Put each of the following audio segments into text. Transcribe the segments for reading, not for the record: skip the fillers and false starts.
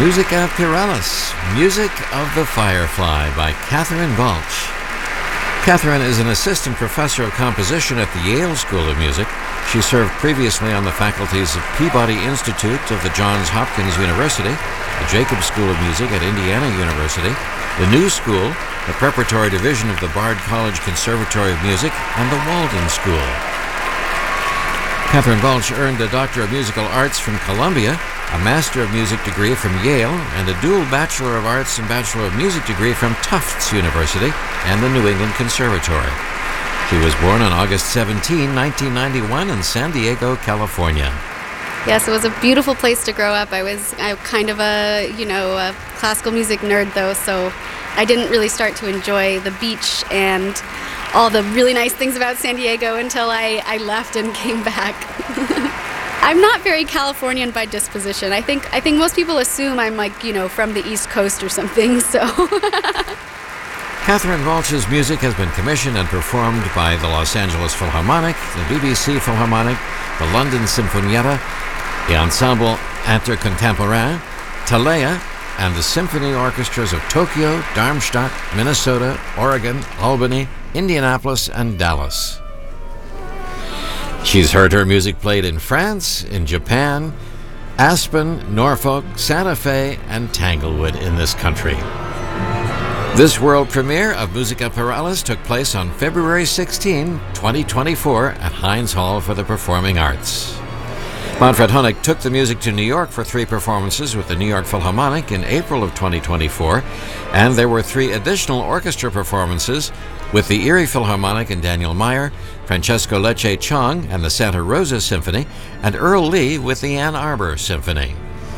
Musica Pyralis, Music of the Firefly by Catherine Balch. Catherine is an assistant professor of composition at the Yale School of Music. She served previously on the faculties of Peabody Institute of the Johns Hopkins University, the Jacobs School of Music at Indiana University, the New School, the preparatory division of the Bard College Conservatory of Music, and the Walden School. Catherine Balch earned a Doctor of Musical Arts from Columbia, a Master of Music degree from Yale, and a dual Bachelor of Arts and Bachelor of Music degree from Tufts University and the New England Conservatory. She was born on August 17, 1991 in San Diego, California. Yes, it was a beautiful place to grow up. I'm kind of a classical music nerd though, so I didn't really start to enjoy the beach and all the really nice things about San Diego until I left and came back. I'm not very Californian by disposition. I think most people assume I'm from the East Coast or something, so. Catherine Balch's music has been commissioned and performed by the Los Angeles Philharmonic, the BBC Philharmonic, the London Sinfonietta, the Ensemble Intercontemporain, Talea, and the symphony orchestras of Tokyo, Darmstadt, Minnesota, Oregon, Albany, Indianapolis, and Dallas. She's heard her music played in France, in Japan, Aspen, Norfolk, Santa Fe, and Tanglewood in this country. This world premiere of Musica Pyralis took place on February 16, 2024 at Heinz Hall for the Performing Arts. Manfred Honeck took the music to New York for 3 performances with the New York Philharmonic in April of 2024, and there were 3 additional orchestra performances with the Erie Philharmonic and Daniel Meyer, Francesco Lecce Chong and the Santa Rosa Symphony, and Earl Lee with the Ann Arbor Symphony.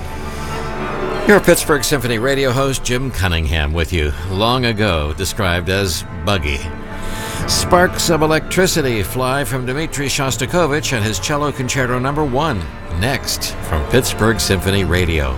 Your Pittsburgh Symphony radio host Jim Cunningham with you, long ago described as buggy. Sparks of Electricity fly from Dmitri Shostakovich and his Cello Concerto No. 1, next from Pittsburgh Symphony Radio.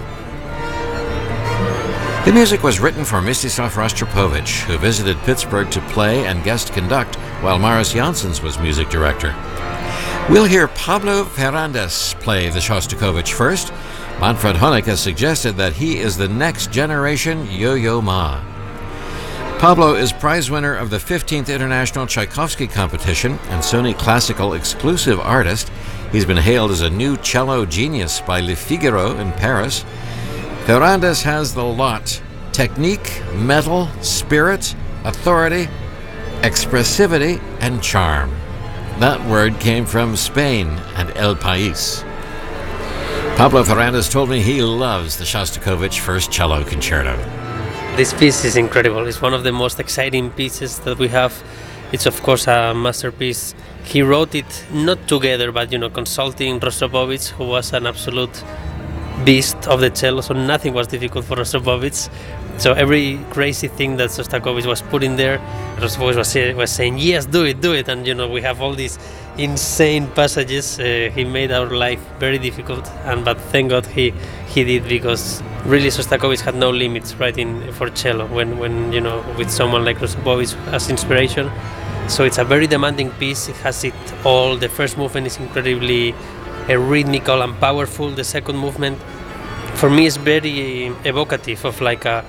The music was written for Mstislav Rostropovich, who visited Pittsburgh to play and guest conduct while Maris Janssens was music director. We'll hear Pablo Ferrandes play the Shostakovich first. Manfred Honeck has suggested that he is the next generation Yo-Yo Ma. Pablo is prize winner of the 15th International Tchaikovsky Competition and Sony Classical Exclusive Artist. He's been hailed as a new cello genius by Le Figaro in Paris. Ferrandes has the lot: technique, metal, spirit, authority, expressivity, and charm. That word came from Spain and El País. Pablo Ferrandes told me he loves the Shostakovich First Cello Concerto. This piece is incredible. It's one of the most exciting pieces that we have. It's of course a masterpiece. He wrote it not together, but consulting Rostropovich, who was an absolute beast of the cello, so nothing was difficult for Rostropovich. So every crazy thing that Shostakovich was putting there, Rostropovich was saying, yes, do it. And we have all these insane passages. He made our life very difficult, but thank God he did, because really Shostakovich had no limits writing for cello when with someone like Rostropovich as inspiration. So it's a very demanding piece. It has it all. The first movement is incredibly rhythmical and powerful. The second movement, for me, is very evocative of like a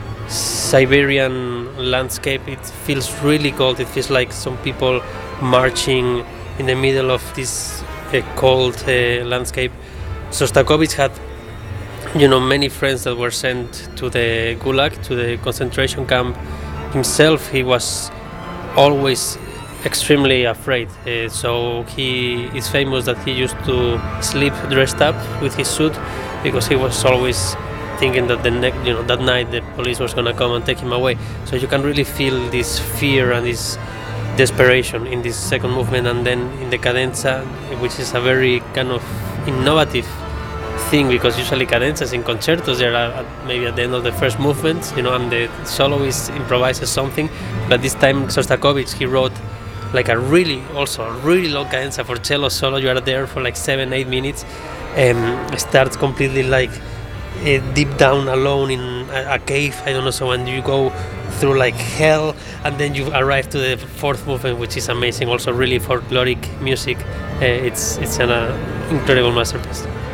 Siberian landscape. It feels really cold. It feels like some people marching in the middle of this cold landscape. Shostakovich had many friends that were sent to the Gulag, to the concentration camp. Himself, he was always extremely afraid. So he is famous that he used to sleep dressed up with his suit, because he was always thinking that that night the police was going to come and take him away. So you can really feel this fear and this desperation in this second movement, and then in the cadenza, which is a very kind of innovative thing, because usually cadenzas in concertos they are maybe at the end of the first movement, and the soloist improvises something. But this time Shostakovich, he wrote like a really long cadenza for cello solo. You are there for like 7-8 minutes, starts completely like deep down alone in a cave, I don't know, so when you go through like hell, and then you arrive to the fourth movement, which is amazing, also really folkloric music. It's an incredible masterpiece.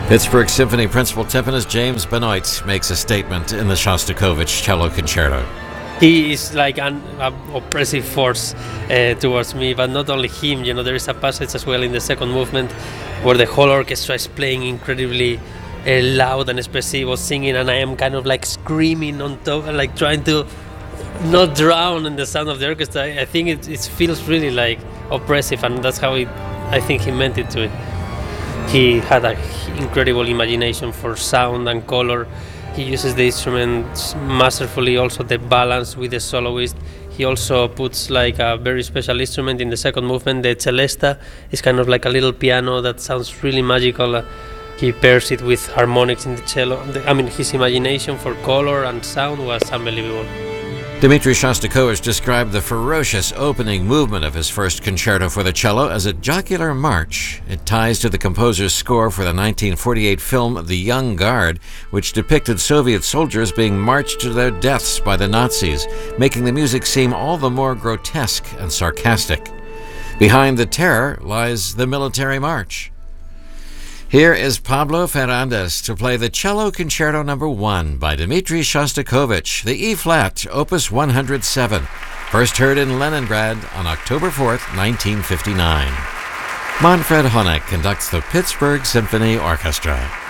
Pittsburgh Symphony principal timpanist James Benoit makes a statement in the Shostakovich Cello Concerto. He is like an oppressive force towards me, but not only him. There is a passage as well in the second movement where the whole orchestra is playing incredibly loud and expressive or singing, and I am kind of like screaming on top, like trying to not drown in the sound of the orchestra. I think it feels really like oppressive, and that's how I think he meant it to. He had an incredible imagination for sound and color. He uses the instruments masterfully, also the balance with the soloist. He also puts like a very special instrument in the second movement. The celesta is kind of like a little piano that sounds really magical. He pairs it with harmonics in the cello. His imagination for color and sound was unbelievable. Dmitri Shostakovich described the ferocious opening movement of his first concerto for the cello as a jocular march. It ties to the composer's score for the 1948 film The Young Guard, which depicted Soviet soldiers being marched to their deaths by the Nazis, making the music seem all the more grotesque and sarcastic. Behind the terror lies the military march. Here is Pablo Ferrandez to play the Cello Concerto No. 1 by Dmitri Shostakovich, the E-flat, Opus 107, first heard in Leningrad on October 4th, 1959. Manfred Honeck conducts the Pittsburgh Symphony Orchestra.